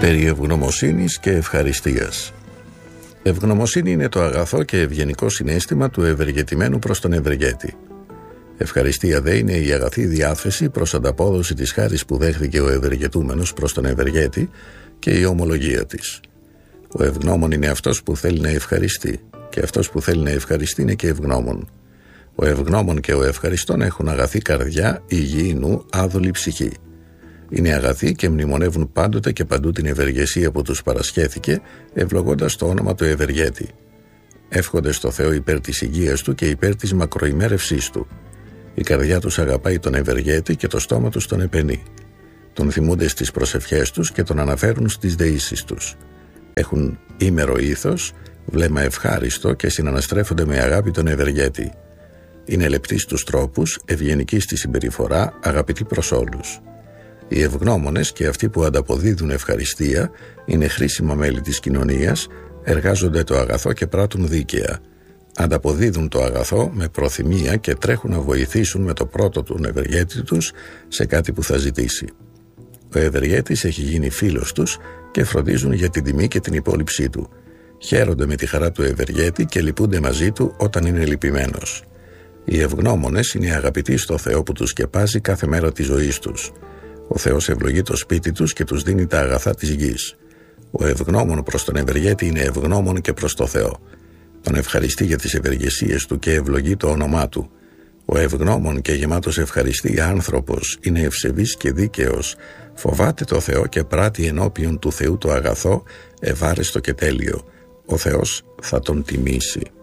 περί ευγνωμοσύνης και ευχαριστίας. Ευγνωμοσύνη είναι το αγαθό και ευγενικό συναίσθημα του ευεργετημένου προς τον ευεργέτη. Ευχαριστία δε είναι η αγαθή διάθεση προς ανταπόδοση της χάρης που δέχθηκε ο ευεργετούμενος προς τον ευεργέτη και η ομολογία της. Ο ευγνώμων είναι αυτός που θέλει να ευχαριστεί, και αυτός που θέλει να ευχαριστεί είναι και ευγνώμων. Ο ευγνώμων και ο ευχαριστών έχουν αγαθή καρδιά, υγιή νου, άδολη ψυχή. Είναι αγαθοί και μνημονεύουν πάντοτε και παντού την ευεργεσία που τους παρασχέθηκε, ευλογώντας το όνομα του ευεργέτη. Εύχονται στο Θεό υπέρ της υγείας του και υπέρ της μακροημέρευσής του. Η καρδιά τους αγαπάει τον ευεργέτη και το στόμα τους τον επενεί. Τον θυμούνται στις προσευχές τους και τον αναφέρουν στις δεήσεις τους. Έχουν ήμερο ήθος, βλέμμα ευχάριστο και συναναστρέφονται με αγάπη τον ευεργέτη. Είναι λεπτοί στους τρόπους, ευγενικοί στη συμπεριφορά, αγαπητοί προς όλους. Οι ευγνώμονες και αυτοί που ανταποδίδουν ευχαριστία είναι χρήσιμα μέλη της κοινωνίας, εργάζονται το αγαθό και πράττουν δίκαια. Ανταποδίδουν το αγαθό με προθυμία και τρέχουν να βοηθήσουν με το πρώτο του ευεργέτη τους σε κάτι που θα ζητήσει. Ο ευεργέτης έχει γίνει φίλος τους και φροντίζουν για την τιμή και την υπόλοιψή του. Χαίρονται με τη χαρά του ευεργέτη και λυπούνται μαζί του όταν είναι λυπημένος. Οι ευγνώμονες είναι αγαπητοί στο Θεό που τους σκεπάζει κάθε μέρα της ζωής τους. Ο Θεός ευλογεί το σπίτι τους και τους δίνει τα αγαθά της γης. Ο ευγνώμων προς τον ευεργέτη είναι ευγνώμων και προς το Θεό. Τον ευχαριστεί για τις ευεργεσίες του και ευλογεί το όνομά του. Ο ευγνώμων και γεμάτος ευχαριστία άνθρωπος είναι ευσεβής και δίκαιος, φοβάται το Θεό και πράττει ενώπιον του Θεού το αγαθό, ευάρεστο και τέλειο. Ο Θεός θα τον τιμήσει.